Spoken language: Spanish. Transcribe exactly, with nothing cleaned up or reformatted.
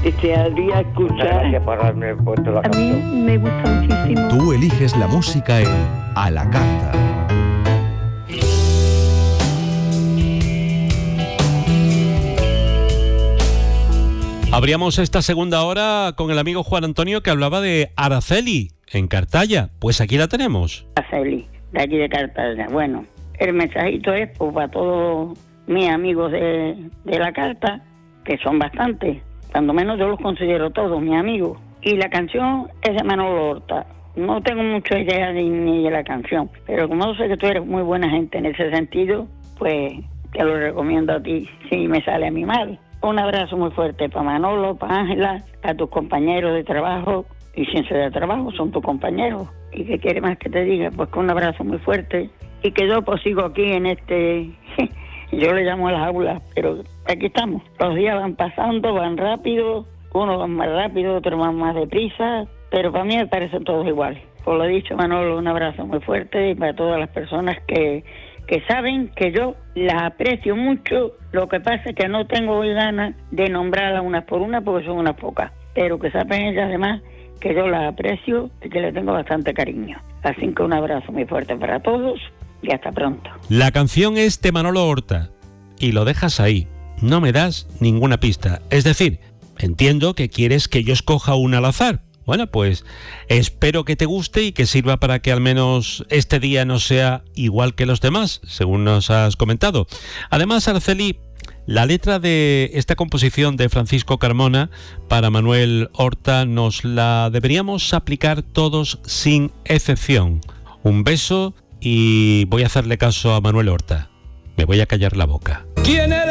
desearía escuchar. Gracias por haberme puesto la A mí canción. me gusta muchísimo. Tú eliges la música en A la Carta. Abríamos esta segunda hora con el amigo Juan Antonio, que hablaba de Araceli en Cartaya. Pues aquí la tenemos. Araceli, de aquí de Cartagena. Bueno, el mensajito es pues, para todos mis amigos de, de la carta, que son bastantes, cuando menos yo los considero todos mis amigos. Y la canción es de Manolo Horta. No tengo mucha idea ni, ni de la canción, pero como yo sé que tú eres muy buena gente en ese sentido, pues te lo recomiendo a ti, si me sale a mi mal. Un abrazo muy fuerte para Manolo, para Ángela, para tus compañeros de trabajo, y sin ser de trabajo, son tus compañeros. ¿Y qué quiere más que te diga? Pues que un abrazo muy fuerte, y que yo pues sigo aquí en este, yo le llamo a las aulas, pero aquí estamos. Los días van pasando, van rápido, unos van más rápido, otros van más deprisa, pero para mí me parecen todos iguales. Por lo dicho, Manolo, un abrazo muy fuerte, y para todas las personas que... que saben que yo las aprecio mucho. Lo que pasa es que no tengo hoy ganas de nombrarlas unas por una porque son unas pocas, pero que saben ellas además que yo las aprecio y que les tengo bastante cariño. Así que un abrazo muy fuerte para todos y hasta pronto. La canción es de Manolo Horta y lo dejas ahí, no me das ninguna pista. Es decir, entiendo que quieres que yo escoja una al azar. Bueno, pues espero que te guste y que sirva para que al menos este día no sea igual que los demás, según nos has comentado. Además, Araceli, la letra de esta composición de Francisco Carmona para Manuel Horta nos la deberíamos aplicar todos sin excepción. Un beso y voy a hacerle caso a Manuel Horta. Me voy a callar la boca. ¿Quién eres?